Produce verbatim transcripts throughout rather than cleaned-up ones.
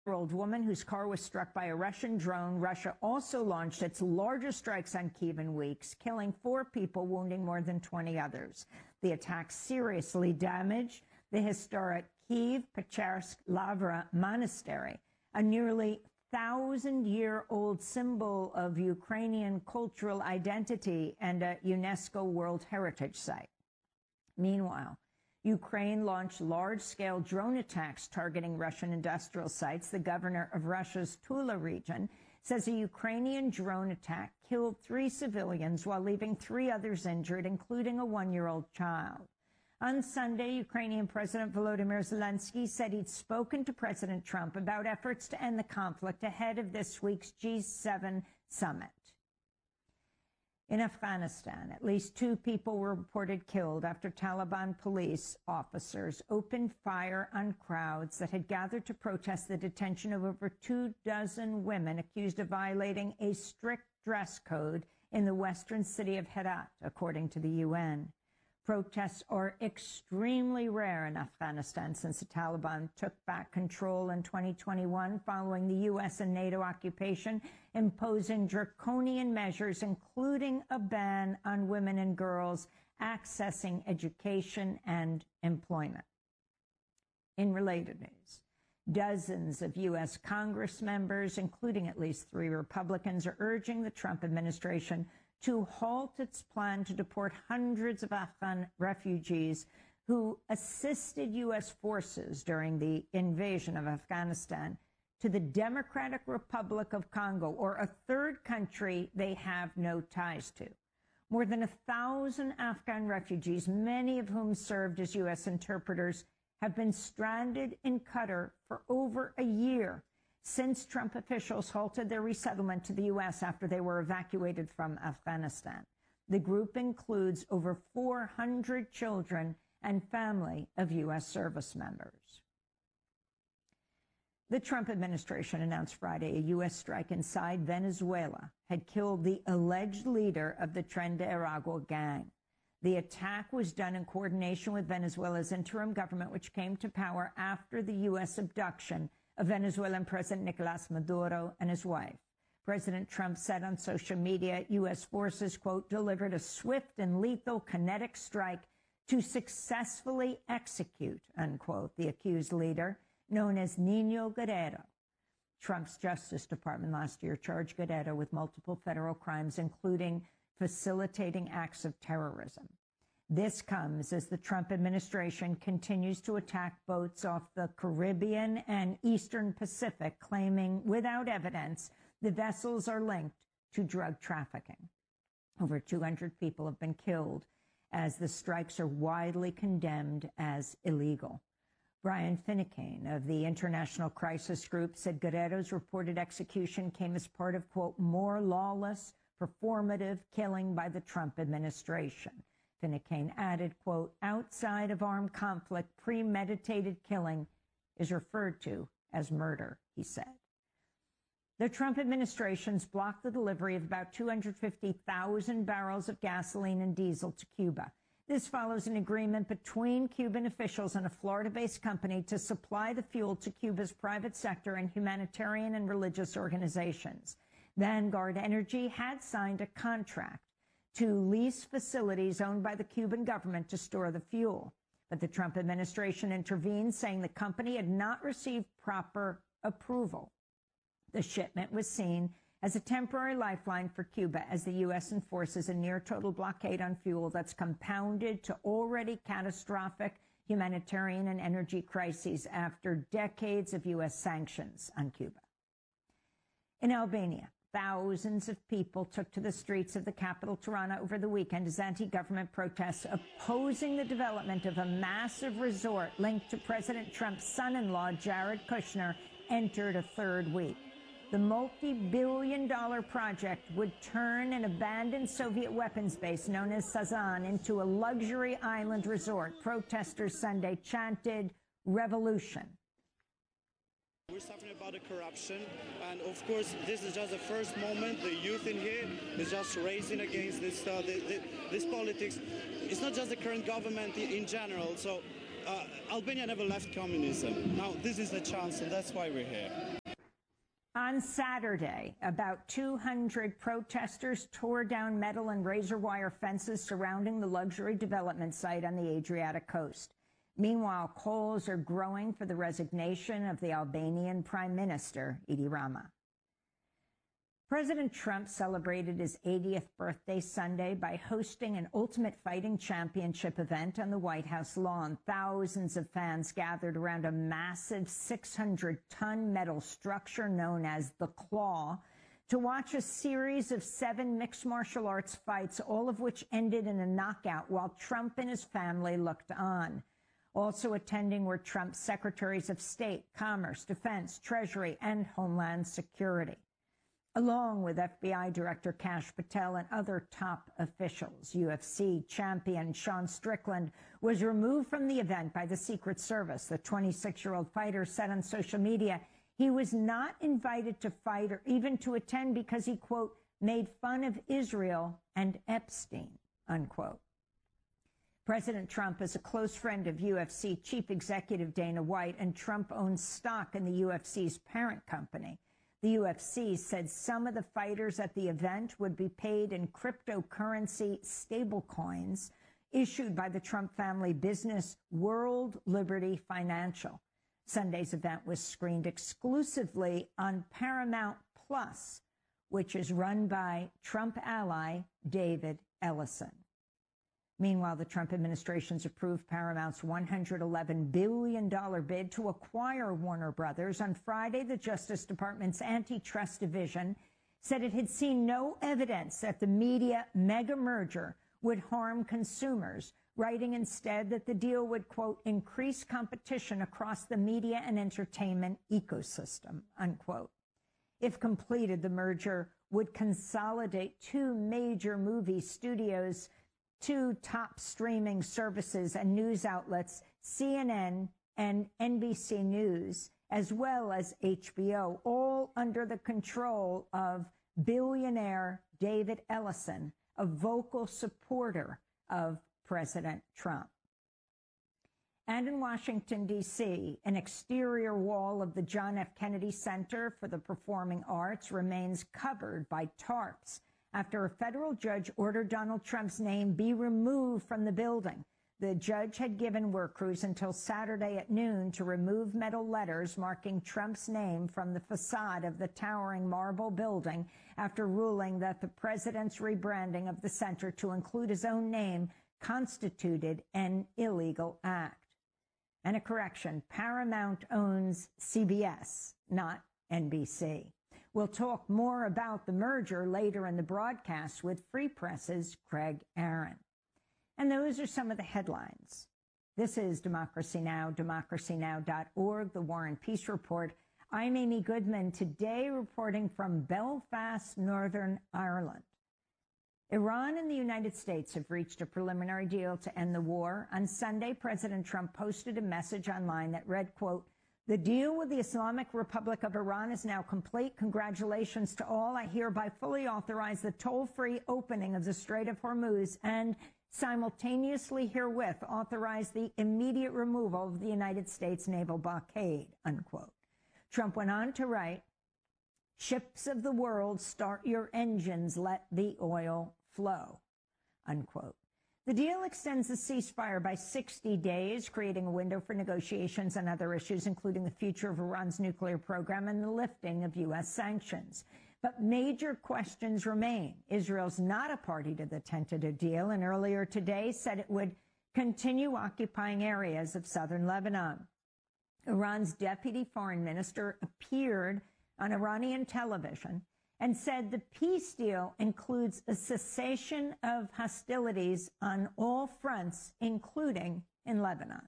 Old woman whose car was struck by a Russian drone. Russia also launched its largest strikes on Kyiv in weeks, killing four people, wounding more than twenty others. The attack seriously damaged the historic Kyiv-Pechersk-Lavra Monastery, a nearly thousand-year-old symbol of Ukrainian cultural identity and a UNESCO World Heritage Site. Meanwhile, Ukraine launched large-scale drone attacks targeting Russian industrial sites. The governor of Russia's Tula region says a Ukrainian drone attack killed three civilians while leaving three others injured, including a one-year-old child. On Sunday, Ukrainian President Volodymyr Zelensky said he'd spoken to President Trump about efforts to end the conflict ahead of this week's G seven summit. In Afghanistan, at least two people were reported killed after Taliban police officers opened fire on crowds that had gathered to protest the detention of over two dozen women accused of violating a strict dress code in the western city of Herat, according to the U N. Protests are extremely rare in Afghanistan since the Taliban took back control in twenty twenty-one following the U S and NATO occupation, imposing draconian measures, including a ban on women and girls accessing education and employment. In related news, dozens of U S Congress members, including at least three Republicans, are urging the Trump administration to halt its plan to deport hundreds of Afghan refugees who assisted U S forces during the invasion of Afghanistan to the Democratic Republic of Congo, or a third country they have no ties to. More than a thousand Afghan refugees, many of whom served as U S interpreters, have been stranded in Qatar for over a year, since Trump officials halted their resettlement to the U S after they were evacuated from Afghanistan. The group includes over four hundred children and family of U S service members. The Trump administration announced Friday a U S strike inside Venezuela had killed the alleged leader of the Tren de Aragua gang. The attack was done in coordination with Venezuela's interim government, which came to power after the U S abduction of Venezuelan President Nicolas Maduro and his wife. President Trump said on social media U S forces, quote, delivered a swift and lethal kinetic strike to successfully execute, unquote, the accused leader, known as Nino Guerrero. Trump's Justice Department last year charged Guerrero with multiple federal crimes, including facilitating acts of terrorism. This comes as the Trump administration continues to attack boats off the Caribbean and Eastern Pacific, claiming without evidence the vessels are linked to drug trafficking. Over two hundred people have been killed as the strikes are widely condemned as illegal. Brian Finucane of the International Crisis Group said Guerrero's reported execution came as part of, quote, more lawless, performative killing by the Trump administration. Finucane added, quote, outside of armed conflict, premeditated killing is referred to as murder, he said. The Trump administration's blocked the delivery of about two hundred fifty thousand barrels of gasoline and diesel to Cuba. This follows an agreement between Cuban officials and a Florida-based company to supply the fuel to Cuba's private sector and humanitarian and religious organizations. Vanguard Energy had signed a contract to lease facilities owned by the Cuban government to store the fuel. But the Trump administration intervened, saying the company had not received proper approval. The shipment was seen as a temporary lifeline for Cuba as the U S enforces a near-total blockade on fuel that's compounded to already catastrophic humanitarian and energy crises after decades of U S sanctions on Cuba. In Albania, thousands of people took to the streets of the capital, Tirana, over the weekend as anti-government protests opposing the development of a massive resort linked to President Trump's son-in-law, Jared Kushner, entered a third week. The multi-billion dollar project would turn an abandoned Soviet weapons base known as Sazan into a luxury island resort. Protesters Sunday chanted revolution. We're talking about the corruption, and of course, this is just the first moment. The youth in here is just raising against this, uh, the, the, this politics. It's not just the current government in general. So uh, Albania never left communism. Now, this is the chance, and that's why we're here. On Saturday, about two hundred protesters tore down metal and razor wire fences surrounding the luxury development site on the Adriatic coast. Meanwhile, calls are growing for the resignation of the Albanian Prime Minister, Edi Rama. President Trump celebrated his eightieth birthday Sunday by hosting an Ultimate Fighting Championship event on the White House lawn. Thousands of fans gathered around a massive six hundred ton metal structure known as the Claw to watch a series of seven mixed martial arts fights, all of which ended in a knockout while Trump and his family looked on. Also attending were Trump's Secretaries of State, Commerce, Defense, Treasury, and Homeland Security, along with F B I Director Kash Patel and other top officials. U F C champion Sean Strickland was removed from the event by the Secret Service. The twenty-six-year-old fighter said on social media he was not invited to fight or even to attend because he, quote, made fun of Israel and Epstein, unquote. President Trump is a close friend of U F C Chief Executive Dana White, and Trump owns stock in the U F C's parent company. The U F C said some of the fighters at the event would be paid in cryptocurrency stablecoins issued by the Trump family business World Liberty Financial. Sunday's event was screened exclusively on Paramount Plus, which is run by Trump ally David Ellison. Meanwhile, the Trump administration's approved Paramount's one hundred eleven billion dollars bid to acquire Warner Brothers. On Friday, the Justice Department's antitrust division said it had seen no evidence that the media mega merger would harm consumers, writing instead that the deal would, quote, increase competition across the media and entertainment ecosystem, unquote. If completed, the merger would consolidate two major movie studios, two top streaming services and news outlets, C N N and N B C News, as well as H B O, all under the control of billionaire David Ellison, a vocal supporter of President Trump. And in Washington, D C, an exterior wall of the John F. Kennedy Center for the Performing Arts remains covered by tarps after a federal judge ordered Donald Trump's name be removed from the building. The judge had given work crews until Saturday at noon to remove metal letters marking Trump's name from the facade of the towering marble building after ruling that the president's rebranding of the center to include his own name constituted an illegal act. And a correction, Paramount owns C B S, not N B C. We'll talk more about the merger later in the broadcast with Free Press's Craig Aaron. And those are some of the headlines. This is Democracy Now!, democracy now dot org, the War and Peace Report. I'm Amy Goodman, today reporting from Belfast, Northern Ireland. Iran and the United States have reached a preliminary deal to end the war. On Sunday, President Trump posted a message online that read, quote, "The deal with the Islamic Republic of Iran is now complete. Congratulations to all. I hereby fully authorize the toll-free opening of the Strait of Hormuz and simultaneously herewith authorize the immediate removal of the United States naval blockade," unquote. Trump went on to write, "Ships of the world, start your engines, let the oil flow," unquote. The deal extends the ceasefire by sixty days, creating a window for negotiations on other issues, including the future of Iran's nuclear program and the lifting of U S sanctions. But major questions remain. Israel's not a party to the tentative deal, and earlier today said it would continue occupying areas of southern Lebanon. Iran's deputy foreign minister appeared on Iranian television and said the peace deal includes a cessation of hostilities on all fronts, including in Lebanon.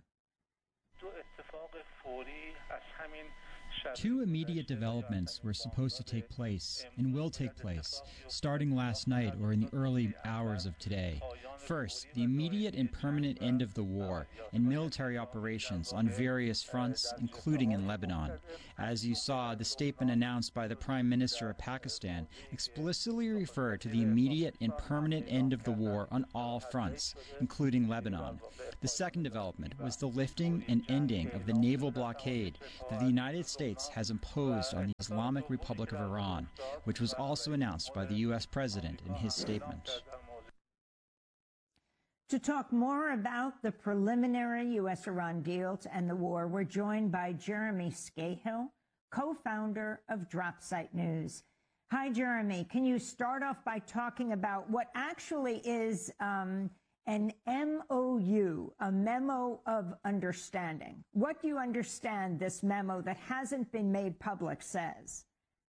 Two immediate developments were supposed to take place and will take place starting last night or in the early hours of today. First, the immediate and permanent end of the war and military operations on various fronts, including in Lebanon. As you saw, the statement announced by the Prime Minister of Pakistan explicitly referred to the immediate and permanent end of the war on all fronts, including Lebanon. The second development was the lifting and ending of the naval blockade that the United States States has imposed on the Islamic Republic of Iran, which was also announced by the U S President in his statement. To talk more about the preliminary U S Iran deals and the war, we're joined by Jeremy Scahill, co-founder of Dropsite News. Hi, Jeremy. Can you start off by talking about what actually is um, an M O U, a memo of understanding? What do you understand this memo that hasn't been made public says?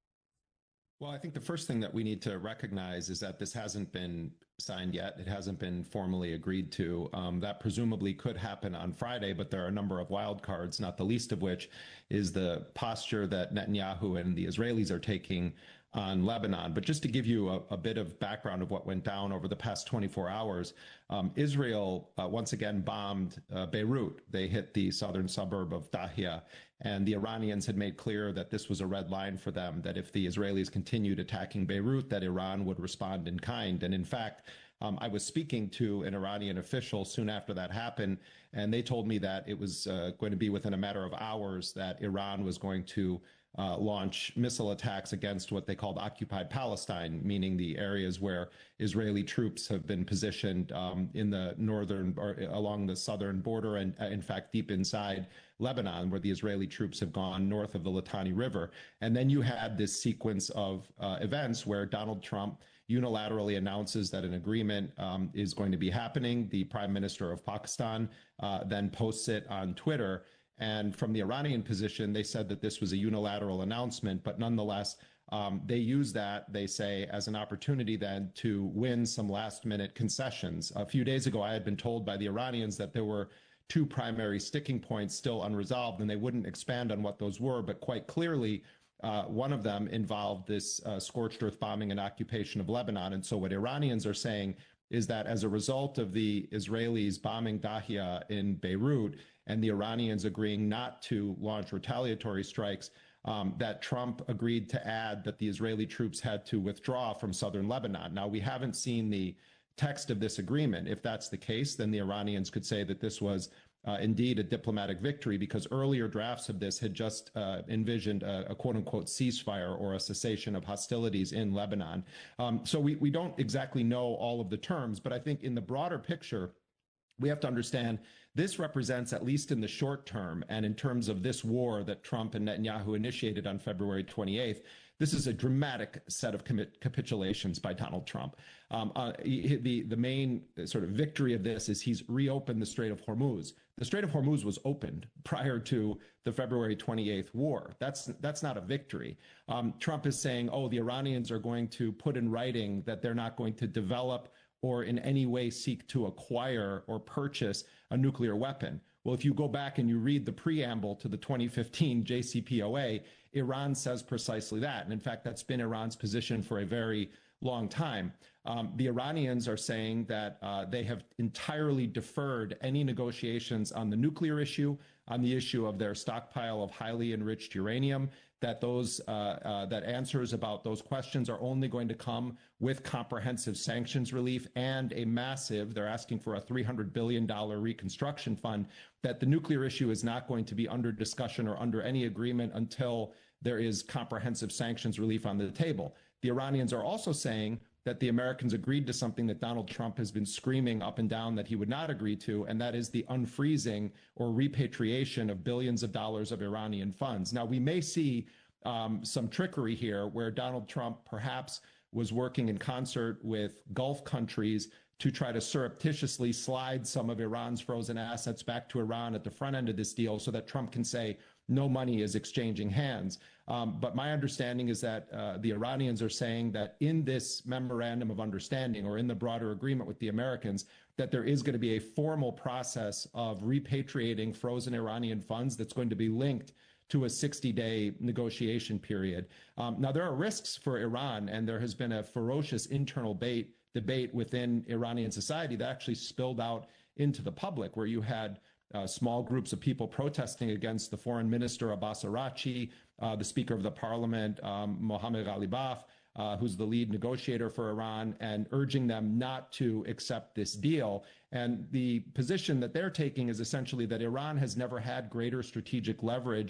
Well, I think the first thing that we need to recognize is that this hasn't been signed yet. It hasn't been formally agreed to. Um, that presumably could happen on Friday, but there are a number of wild cards, not the least of which is the posture that Netanyahu and the Israelis are taking on Lebanon. But just to give you a, a bit of background of what went down over the past twenty-four hours, um, Israel uh, once again bombed uh, Beirut. They hit the southern suburb of Dahia, and the Iranians had made clear that this was a red line for them, that if the Israelis continued attacking Beirut, that Iran would respond in kind. And in fact, Um, I was speaking to an Iranian official soon after that happened, and they told me that it was uh, going to be within a matter of hours that Iran was going to uh, launch missile attacks against what they called occupied Palestine, meaning the areas where Israeli troops have been positioned um, in the northern or along the southern border, and uh, in fact, deep inside Lebanon, where the Israeli troops have gone north of the Litani River. And then you had this sequence of uh, events where Donald Trump unilaterally announces that an agreement um, is going to be happening. The Prime Minister of Pakistan uh, then posts it on Twitter. And from the Iranian position, they said that this was a unilateral announcement, but nonetheless, um, they use that, they say, as an opportunity then to win some last minute concessions. A few days ago, I had been told by the Iranians that there were two primary sticking points still unresolved, and they wouldn't expand on what those were, but quite clearly, Uh, one of them involved this uh, scorched earth bombing and occupation of Lebanon. And so what Iranians are saying is that as a result of the Israelis bombing Dahia in Beirut and the Iranians agreeing not to launch retaliatory strikes, um, that Trump agreed to add that the Israeli troops had to withdraw from southern Lebanon. Now, we haven't seen the text of this agreement. If that's the case, then the Iranians could say that this was Uh, indeed a diplomatic victory, because earlier drafts of this had just uh, envisioned a, a quote-unquote ceasefire or a cessation of hostilities in Lebanon. Um, so we, we don't exactly know all of the terms, but I think in the broader picture, we have to understand this represents, at least in the short term, and in terms of this war that Trump and Netanyahu initiated on February twenty-eighth, this is a dramatic set of capitulations by Donald Trump. Um, uh, the, the main sort of victory of this is he's reopened the Strait of Hormuz. The Strait of Hormuz was opened prior to the February twenty-eighth war. That's that's not a victory. Um, Trump is saying, oh, the Iranians are going to put in writing that they're not going to develop or in any way seek to acquire or purchase a nuclear weapon. Well, if you go back and you read the preamble to the twenty fifteen J C P O A, Iran says precisely that. And in fact, that's been Iran's position for a very long time. Um, the Iranians are saying that uh, they have entirely deferred any negotiations on the nuclear issue, on the issue of their stockpile of highly enriched uranium, that those uh, uh, that answers about those questions are only going to come with comprehensive sanctions relief and a massive, they're asking for a three hundred billion dollars reconstruction fund, that the nuclear issue is not going to be under discussion or under any agreement until there is comprehensive sanctions relief on the table. The Iranians are also saying that the Americans agreed to something that Donald Trump has been screaming up and down that he would not agree to, and that is the unfreezing or repatriation of billions of dollars of Iranian funds. Now, we may see um, some trickery here where Donald Trump perhaps was working in concert with Gulf countries to try to surreptitiously slide some of Iran's frozen assets back to Iran at the front end of this deal so that Trump can say no money is exchanging hands. Um, but my understanding is that uh, the Iranians are saying that in this memorandum of understanding or in the broader agreement with the Americans, that there is going to be a formal process of repatriating frozen Iranian funds that's going to be linked to a sixty-day negotiation period. Um, now, there are risks for Iran, and there has been a ferocious internal debate, debate within Iranian society that actually spilled out into the public, where you had Uh, small groups of people protesting against the foreign minister, Abbas Araghchi, uh, the speaker of the parliament, um, Mohammad Ghalibaf, uh, who's the lead negotiator for Iran, and urging them not to accept this deal. And the position that they're taking is essentially that Iran has never had greater strategic leverage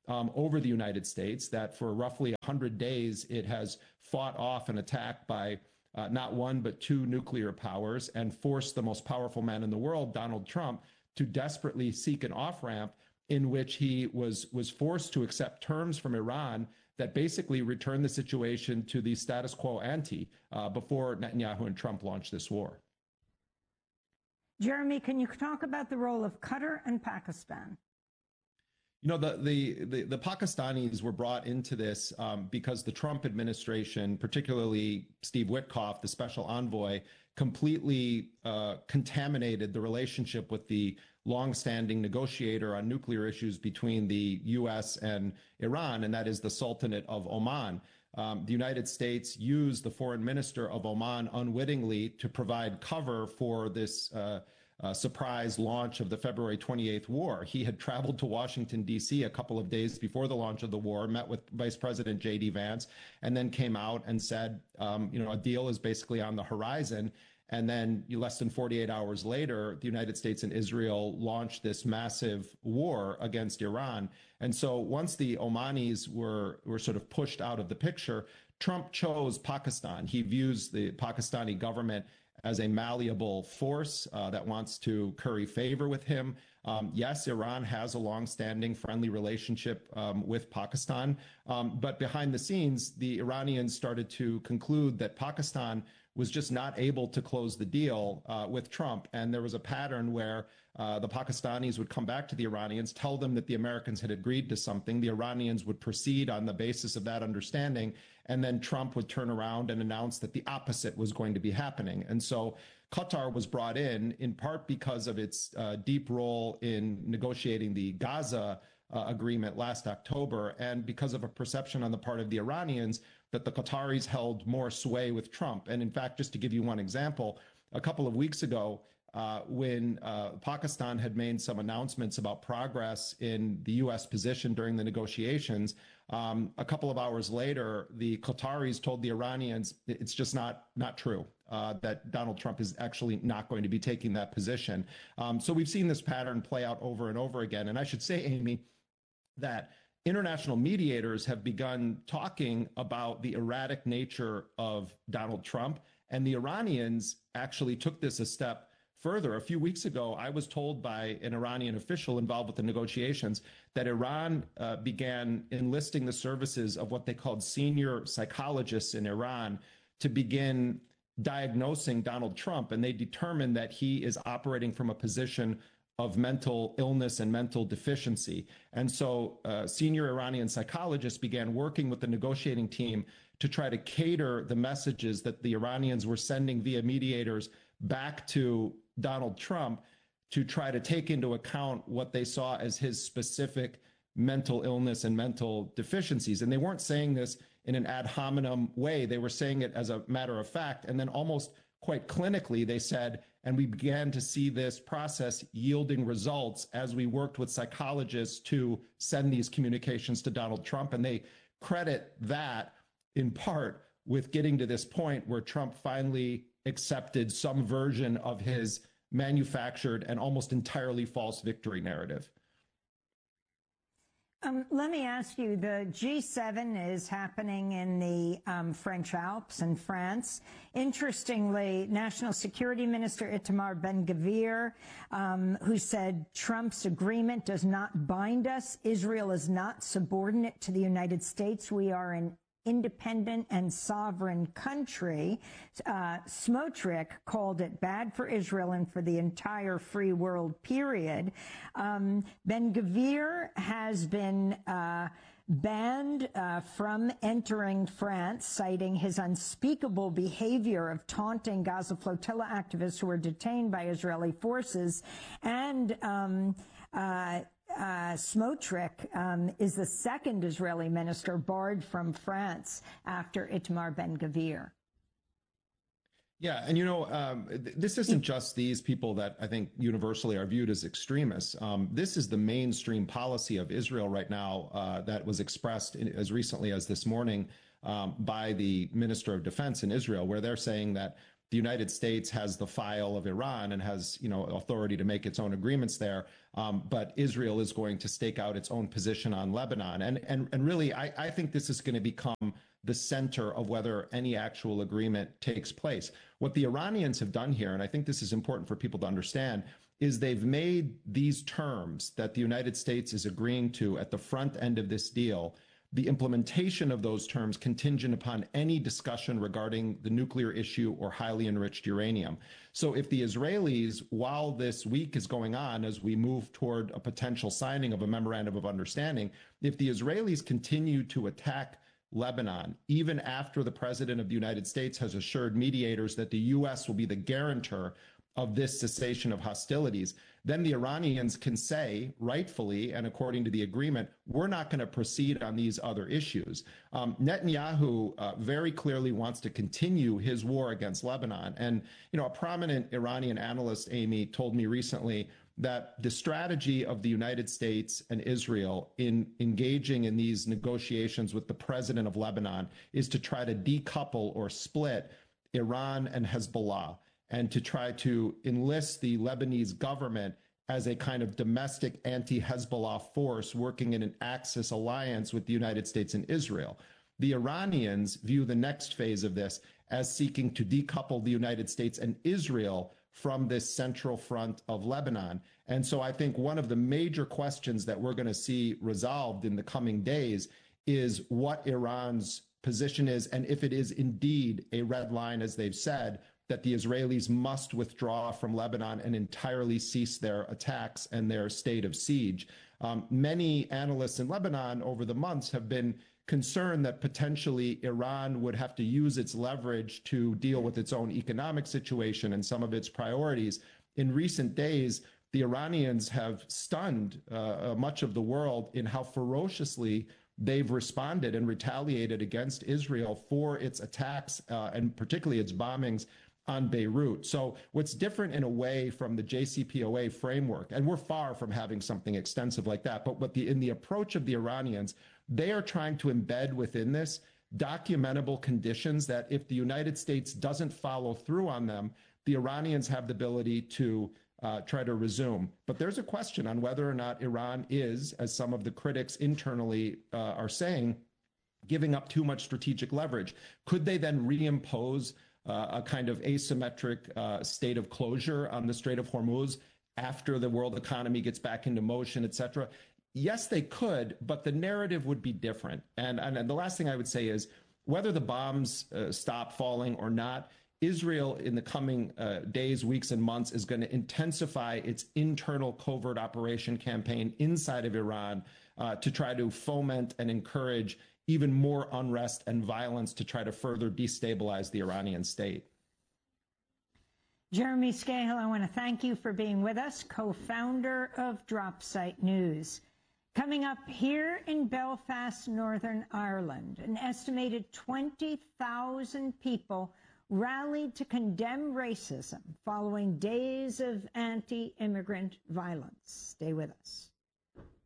um, over the United States, that for roughly one hundred days it has fought off an attack by uh, not one but two nuclear powers and forced the most powerful man in the world, Donald Trump, to desperately seek an off-ramp in which he was, was forced to accept terms from Iran that basically returned the situation to the status quo ante uh, before Netanyahu and Trump launched this war. Jeremy, can you talk about the role of Qatar and Pakistan? You know, the, the, the, the Pakistanis were brought into this um, because the Trump administration, particularly Steve Witkoff, the special envoy, completely uh, contaminated the relationship with the longstanding negotiator on nuclear issues between the U S and Iran, and that is the Sultanate of Oman. Um, the United States used the foreign minister of Oman unwittingly to provide cover for this uh, uh, surprise launch of the February twenty-eighth war. He had traveled to Washington, D C a couple of days before the launch of the war, met with Vice President J D Vance, and then came out and said, um, you know, a deal is basically on the horizon. And then less than forty-eight hours later, the United States and Israel launched this massive war against Iran. And so once the Omanis were, were sort of pushed out of the picture, Trump chose Pakistan. He views the Pakistani government as a malleable force uh, that wants to curry favor with him. Um, yes, Iran has a longstanding friendly relationship um, with Pakistan, um, but behind the scenes, the Iranians started to conclude that Pakistan was just not able to close the deal uh, with Trump. And there was a pattern where uh, the Pakistanis would come back to the Iranians, tell them that the Americans had agreed to something. The Iranians would proceed on the basis of that understanding. And then Trump would turn around and announce that the opposite was going to be happening. And so Qatar was brought in, in part because of its uh, deep role in negotiating the Gaza uh, agreement last October, and because of a perception on the part of the Iranians that the Qataris held more sway with Trump. And in fact, just to give you one example, a couple of weeks ago, uh, when uh, Pakistan had made some announcements about progress in the U S position during the negotiations, um, a couple of hours later, the Qataris told the Iranians it's just not, not true, uh, that Donald Trump is actually not going to be taking that position. Um, so we've seen this pattern play out over and over again. And I should say, Amy, that international mediators have begun talking about the erratic nature of Donald Trump, and the Iranians actually took this a step further. A few weeks ago, I was told by an Iranian official involved with the negotiations that Iran uh, began enlisting the services of what they called senior psychologists in Iran to begin diagnosing Donald Trump, and they determined that he is operating from a position of mental illness and mental deficiency. And so uh, senior Iranian psychologists began working with the negotiating team to try to cater the messages that the Iranians were sending via mediators back to Donald Trump to try to take into account what they saw as his specific mental illness and mental deficiencies. And they weren't saying this in an ad hominem way. They were saying it as a matter of fact. And then almost quite clinically, they said, and we began to see this process yielding results as we worked with psychologists to send these communications to Donald Trump. And they credit that in part with getting to this point where Trump finally accepted some version of his manufactured and almost entirely false victory narrative. Um, let me ask you, the G seven is happening in the um, French Alps in France. Interestingly, National Security Minister Itamar Ben-Gvir, um, who said Trump's agreement does not bind us. Israel is not subordinate to the United States. We are an independent and sovereign country. Uh, Smotrich called it bad for Israel and for the entire free world period. Um, Ben-Gvir has been uh, banned uh, from entering France, citing his unspeakable behavior of taunting Gaza flotilla activists who were detained by Israeli forces. And um, uh, Uh, Smotrich um, is the second Israeli minister barred from France after Itamar Ben-Gvir. Yeah, and you know, um, th- this isn't just these people that I think universally are viewed as extremists. Um, this is the mainstream policy of Israel right now uh, that was expressed in, as recently as this morning um, by the Minister of Defense in Israel, where they're saying that the United States has the file of Iran and has, you know, authority to make its own agreements there. Um, but Israel is going to stake out its own position on Lebanon. And, and, and really, I, I think this is going to become the center of whether any actual agreement takes place. What the Iranians have done here, and I think this is important for people to understand, is they've made these terms that the United States is agreeing to at the front end of this deal, the implementation of those terms contingent upon any discussion regarding the nuclear issue or highly enriched uranium. So if the Israelis, while this week is going on as we move toward a potential signing of a memorandum of understanding, if the Israelis continue to attack Lebanon, even after the president of the United States has assured mediators that the U S will be the guarantor of this cessation of hostilities, then the Iranians can say, rightfully, and according to the agreement, we're not going to proceed on these other issues. Um, Netanyahu uh, very clearly wants to continue his war against Lebanon. And, you know, a prominent Iranian analyst, Amy, told me recently that the strategy of the United States and Israel in engaging in these negotiations with the president of Lebanon is to try to decouple or split Iran and Hezbollah, and to try to enlist the Lebanese government as a kind of domestic anti-Hezbollah force working in an Axis alliance with the United States and Israel. The Iranians view the next phase of this as seeking to decouple the United States and Israel from this central front of Lebanon. And so I think one of the major questions that we're going to see resolved in the coming days is what Iran's position is, and if it is indeed a red line, as they've said, that the Israelis must withdraw from Lebanon and entirely cease their attacks and their state of siege. Um, many analysts in Lebanon over the months have been concerned that potentially Iran would have to use its leverage to deal with its own economic situation and some of its priorities. In recent days, the Iranians have stunned uh, much of the world in how ferociously they've responded and retaliated against Israel for its attacks uh, and particularly its bombings on Beirut. So what's different in a way from the J C P O A framework, and we're far from having something extensive like that, but what the in the approach of the Iranians, they are trying to embed within this documentable conditions that if the United States doesn't follow through on them, the Iranians have the ability to uh, try to resume. But there's a question on whether or not Iran is, as some of the critics internally uh, are saying, giving up too much strategic leverage. Could they then reimpose Uh, a kind of asymmetric uh, state of closure on the Strait of Hormuz after the world economy gets back into motion, et cetera? Yes, they could, but the narrative would be different. And, and, and the last thing I would say is whether the bombs uh, stop falling or not, Israel in the coming uh, days, weeks, and months is going to intensify its internal covert operation campaign inside of Iran uh, to try to foment and encourage even more unrest and violence to try to further destabilize the Iranian state. Jeremy Scahill, I want to thank you for being with us, co-founder of Dropsite News. Coming up here in Belfast, Northern Ireland, an estimated twenty thousand people rallied to condemn racism following days of anti-immigrant violence. Stay with us.